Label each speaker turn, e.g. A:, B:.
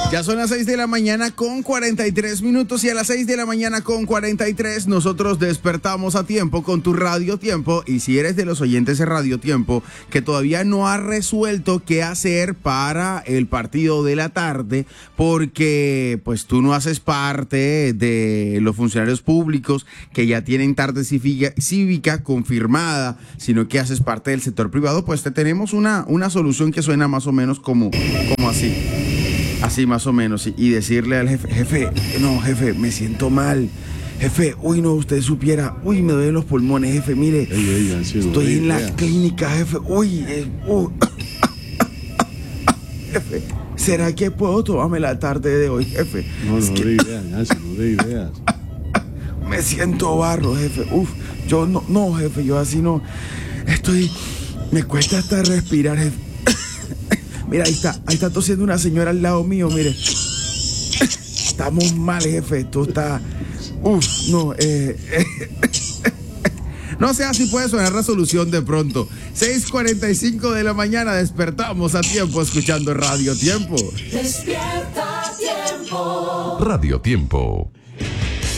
A: Ya son las 6 de la mañana con 43 minutos y a las 6 de la mañana con 43 nosotros despertamos a tiempo con tu Radio Tiempo. Y si eres de los oyentes de Radio Tiempo que todavía no ha resuelto qué hacer para el partido de la tarde, porque pues tú no haces parte de los funcionarios públicos que ya tienen tarde cívica confirmada, sino que haces parte del sector privado, pues te tenemos una solución que suena más o menos como así. Así más o menos, y decirle al jefe, no, jefe, me siento mal. Jefe, uy, no, usted supiera, uy, me duelen los pulmones, jefe, mire, estoy en la clínica, jefe, jefe, ¿será que puedo tomarme la tarde de hoy, jefe?
B: No de ideas, Nancy, no de ideas.
A: Me siento barro, jefe, yo no, jefe, yo así no, me cuesta hasta respirar, jefe. Mira, ahí está tosiendo una señora al lado mío, mire. Estamos mal, jefe, esto está... No sé si puede sonar resolución de pronto. 6:45 de la mañana, despertamos a tiempo escuchando Radio Tiempo.
C: Despierta Tiempo.
D: Radio Tiempo.